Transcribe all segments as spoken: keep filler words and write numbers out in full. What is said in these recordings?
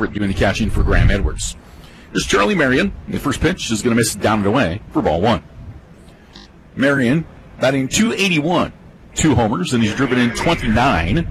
Everett doing the catching for Graham Edwards. Here's Charlie Marion. The first pitch is going to miss down and away for ball one. Marion batting two eighty-one, two homers, and he's driven in twenty-nine.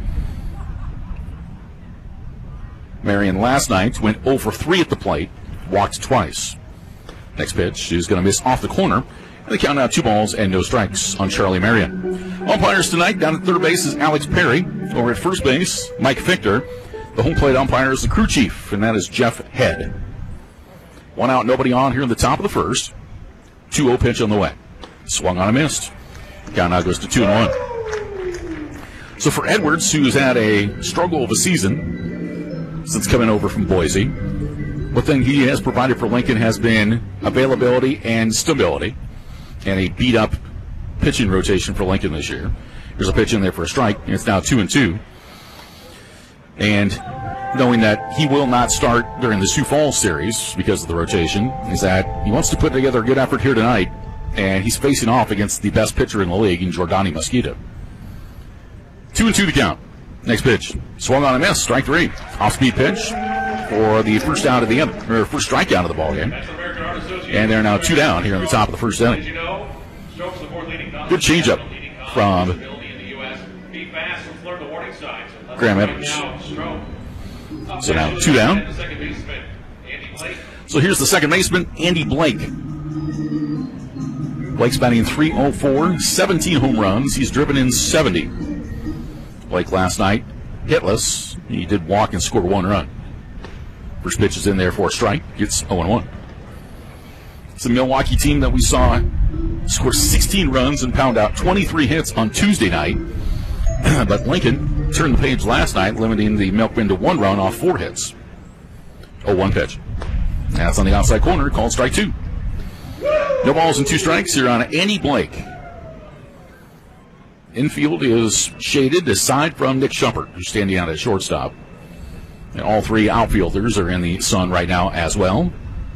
Marion last night went oh for three at the plate, walked twice. Next pitch is going to miss off the corner. And they count out two balls and no strikes on Charlie Marion. Umpires tonight down at third base is Alex Perry. Over at first base, Mike Fichter. The home plate umpire is the crew chief, and that is Jeff Head. One out, nobody on here in the top of the first. two oh pitch on the way. Swung on and missed. Count now goes to two and one. So for Edwards, who's had a struggle of a season since coming over from Boise, one thing he has provided for Lincoln has been availability and stability, and a beat-up pitching rotation for Lincoln this year. There's a pitch in there for a strike, and it's now two and two. And knowing that he will not start during the Sioux Falls series because of the rotation, is that he wants to put together a good effort here tonight, and he's facing off against the best pitcher in the league in Jordani Mosquito. Two and two to count. Next pitch. Swung on a miss. Strike three. Off-speed pitch for the first out of the or first strikeout of the ball game. And they're now two down here in the top of the first inning. Good changeup from Graham Edwards. So now two down. So here's the second baseman, Andy Blake. Blake's batting three oh four, seventeen home runs. He's driven in seventy. Blake last night, hitless. He did walk and score one run. First pitch is in there for a strike. Gets oh and one. It's a Milwaukee team that we saw score sixteen runs and pound out twenty-three hits on Tuesday night. But Lincoln turned the page last night, limiting the Milkmen to one run off four hits. oh one pitch. That's on the outside corner, called strike two. No balls and two strikes here on Andy Blake. Infield is shaded aside from Nick Shumpert, who's standing out at shortstop. And all three outfielders are in the sun right now as well.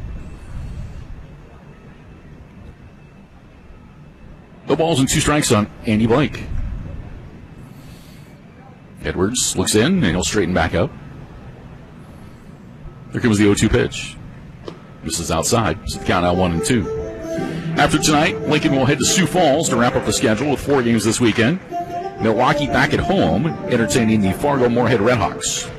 No balls and two strikes on Andy Blake. Edwards looks in, and he'll straighten back up. Here comes the oh two pitch. This is outside. So the count now one and two. After tonight, Lincoln will head to Sioux Falls to wrap up the schedule with four games this weekend. Milwaukee back at home, entertaining the Fargo-Moorhead Redhawks.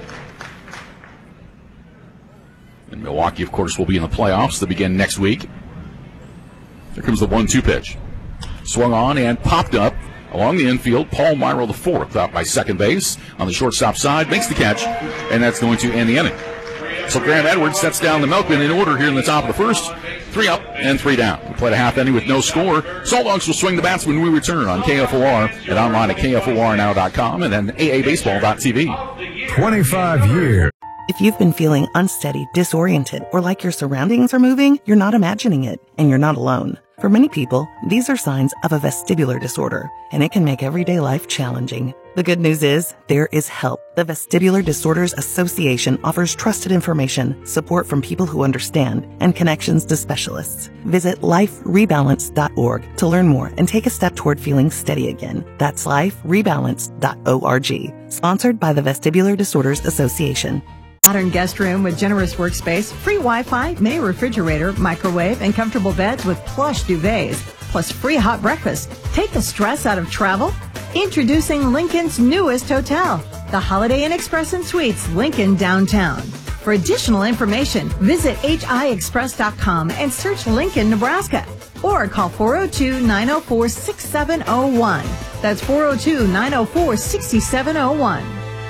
And Milwaukee, of course, will be in the playoffs that begin next week. Here comes the one two pitch. Swung on and popped up along the infield. Paul Myro, the fourth, out by second base on the shortstop side, makes the catch, and that's going to end the inning. So Graham Edwards sets down the Milkmen in order here in the top of the first. Three up and three down. We played a half inning with no score. Salt Dogs will swing the bats when we return on K F O R and online at K F O R now dot com and then A A baseball dot T V. twenty-five years. If you've been feeling unsteady, disoriented, or like your surroundings are moving, you're not imagining it, and you're not alone. For many people, these are signs of a vestibular disorder, and it can make everyday life challenging. The good news is, there is help. The Vestibular Disorders Association offers trusted information, support from people who understand, and connections to specialists. Visit life rebalance dot org to learn more and take a step toward feeling steady again. That's life rebalance dot org. Sponsored by the Vestibular Disorders Association. Modern guest room with generous workspace, free Wi-Fi, mini refrigerator, microwave, and comfortable beds with plush duvets, plus free hot breakfast. Take the stress out of travel. Introducing Lincoln's newest hotel, the Holiday Inn Express and Suites, Lincoln Downtown. For additional information, visit H I express dot com and search Lincoln, Nebraska, or call four oh two, nine oh four, six seven oh one. That's four oh two, nine oh four, six seven oh one.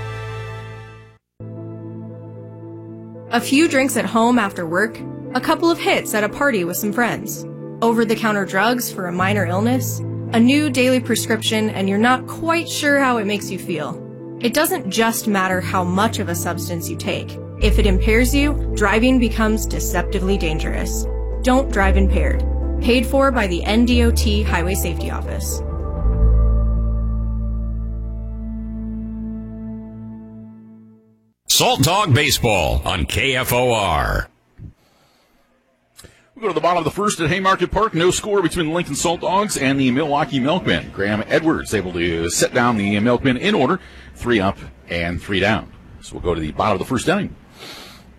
A few drinks at home after work, a couple of hits at a party with some friends, over-the-counter drugs for a minor illness, a new daily prescription, and you're not quite sure how it makes you feel. It doesn't just matter how much of a substance you take. If it impairs you, driving becomes deceptively dangerous. Don't drive impaired. Paid for by the N D O T Highway Safety Office. Salt Dog Baseball on K F O R. We go to the bottom of the first at Haymarket Park. No score between the Lincoln Salt Dogs and the Milwaukee Milkmen. Graham Edwards able to set down the Milkmen in order. Three up and three down. So we'll go to the bottom of the first inning.